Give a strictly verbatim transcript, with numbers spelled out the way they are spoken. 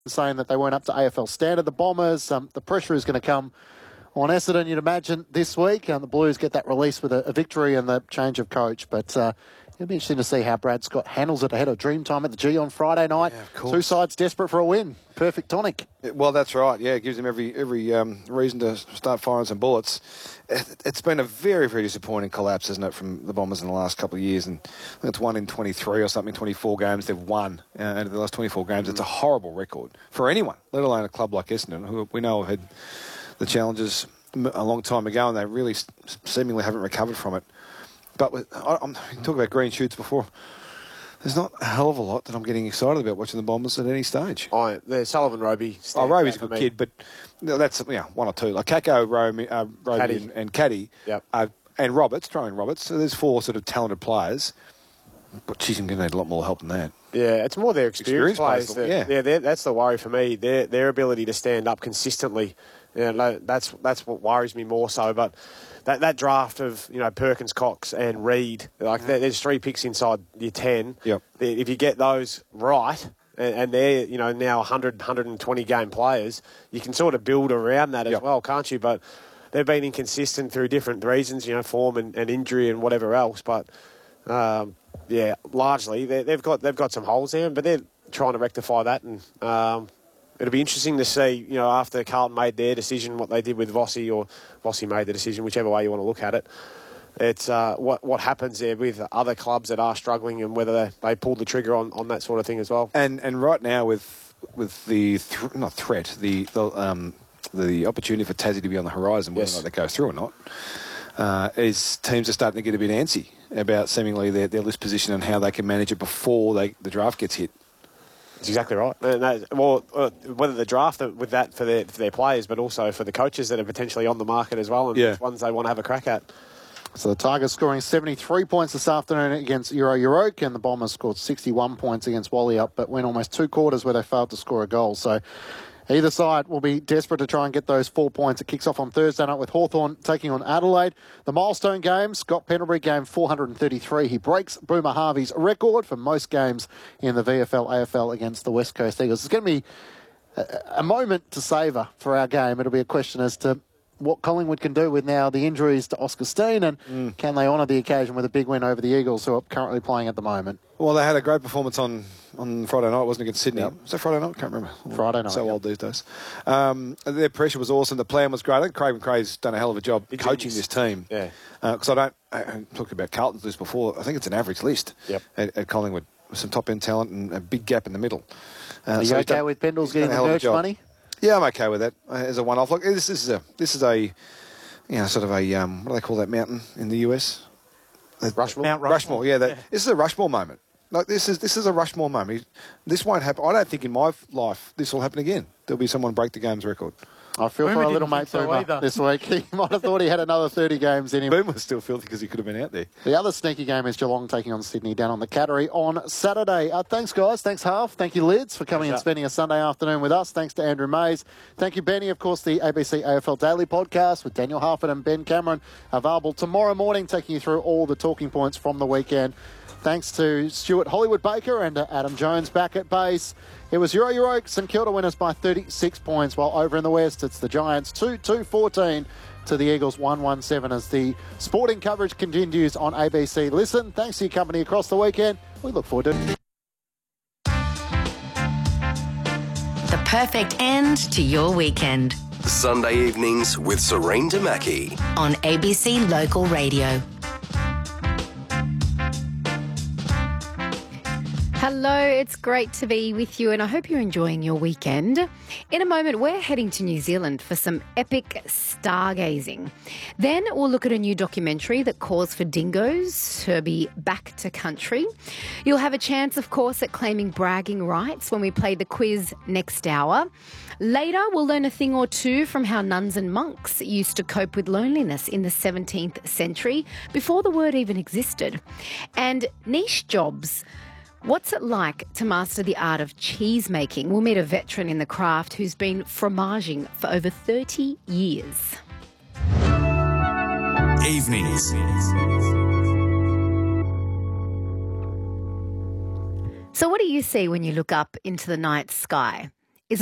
saying that they weren't up to A F L standard. The Bombers, um, the pressure is going to come on Essendon, you'd imagine, this week. And the Blues get that release with a, a victory and the change of coach. But uh, it'll be interesting to see how Brad Scott handles it ahead of Dreamtime at the G on Friday night. Yeah, of course. Two sides desperate for a win. Perfect tonic. Well, that's right. Yeah, it gives him every every um, reason to start firing some bullets. It, it's been a very, very disappointing collapse, isn't it, from the Bombers in the last couple of years? And I think it's one in twenty-three or something, twenty-four games they've won uh, out of the last twenty-four games. Mm. It's a horrible record for anyone, let alone a club like Essendon, who we know have had the challenges a long time ago, and they really seemingly haven't recovered from it. But with, I, I'm talking about green shoots before. There's not a hell of a lot that I'm getting excited about watching the Bombers at any stage. Oh, the Sullivan Roby. Oh, Roby's a good kid, but that's yeah, one or two. Like Kako, Roby, uh, Roby Caddy. and, and Caddy, yep. uh, and Roberts, throwing Roberts. So there's four sort of talented players. But she's going to need a lot more help than that. Yeah, it's more their experience, experience players. That, yeah, yeah that's the worry for me. Their their ability to stand up consistently. Yeah, no, that's that's what worries me more so. But that, that draft of you know Perkins, Cox, and Reed, like yeah. there's three picks inside your ten. Yep. If you get those right, and, and they're you know now one hundred, one hundred twenty game players, you can sort of build around that as yep. well, can't you? But they've been inconsistent through different reasons, you know, form and, and injury and whatever else. But um, yeah, largely they've got they've got some holes there, but they're trying to rectify that and. Um, It'll be interesting to see, you know, after Carlton made their decision, what they did with Vossi, or Vossi made the decision, whichever way you want to look at it. It's uh, what what happens there with other clubs that are struggling and whether they, they pull the trigger on, on that sort of thing as well. And and right now with with the th- not threat, the the, um, the opportunity for Tassie to be on the horizon, whether yes. or not they go through or not, uh, is teams are starting to get a bit antsy about seemingly their, their list position and how they can manage it before they, the draft gets hit. That's exactly right. And that, well, uh, whether the draft with that for their for their players, but also for the coaches that are potentially on the market as well, and yeah. which ones they want to have a crack at. So the Tigers scoring seventy-three points this afternoon against Euro Euroke, and the Bombers scored sixty-one points against Walleyup, but went almost two quarters where they failed to score a goal. So either side will be desperate to try and get those four points. It kicks off on Thursday night with Hawthorn taking on Adelaide. The milestone game, Scott Pendlebury game four hundred thirty-three. He breaks Boomer Harvey's record for most games in the V F L, A F L against the West Coast Eagles. It's going to be a, a moment to savour for our game. It'll be a question as to what Collingwood can do with now the injuries to Oscar Steen, and mm. can they honour the occasion with a big win over the Eagles, who are currently playing at the moment. Well, they had a great performance on, on Friday night, wasn't it, against Sydney? Yep. Was that Friday night? I can't remember. Friday night. So yep. old these days. Um, their pressure was awesome. The plan was great. I think Craig McRae's done a hell of a job It's coaching genius. this team. Yeah. Because uh, I don't, I, I talked about Carlton's list before. I think it's an average list yep. at, at Collingwood, with some top-end talent and a big gap in the middle. Uh, Are you so okay done, with Pendles getting the merch money? Yeah, I'm okay with that uh, as a one-off. Look, this, this is a, this is a, you know, sort of a, um, what do they call that mountain in the U S? Rushmore. Mount Rushmore. Rushmore yeah, that, yeah. This is a Rushmore moment. Like this is this is a Rushmore moment. This won't happen. I don't think in my life this will happen again. There'll be someone break the games record. I feel Boomer for our little didn't mate think so Boomer either. this week. He might have thought he had another thirty games in him. Boomer was still filthy because he could have been out there. The other sneaky game is Geelong taking on Sydney down on the Cattery on Saturday. Uh, thanks, guys. Thanks, Half. Thank you, Lids, for coming Pleasure. and spending a Sunday afternoon with us. Thanks to Andrew Mays. Thank you, Benny. Of course, the A B C A F L Daily podcast with Daniel Harford and Ben Cameron, available tomorrow morning, taking you through all the talking points from the weekend. Thanks to Stuart Hollywood Baker and uh, Adam Jones back at base. It was Euro Euroke, St Kilda winners by thirty-six points, while over in the West, it's the Giants two two fourteen to the Eagles one one seven as the sporting coverage continues on A B C Listen. Thanks for your company across the weekend. We look forward to it. The perfect end to your weekend. Sunday evenings with Serene Damaki on A B C Local Radio. Hello, it's great to be with you and I hope you're enjoying your weekend. In a moment, we're heading to New Zealand for some epic stargazing. Then we'll look at a new documentary that calls for dingoes to be back to country. You'll have a chance, of course, at claiming bragging rights when we play the quiz next hour. Later, we'll learn a thing or two from how nuns and monks used to cope with loneliness in the seventeenth century before the word even existed. And niche jobs. What's it like to master the art of cheese making? We'll meet a veteran in the craft who's been fromaging for over thirty years. Evenings. So what do you see when you look up into the night sky?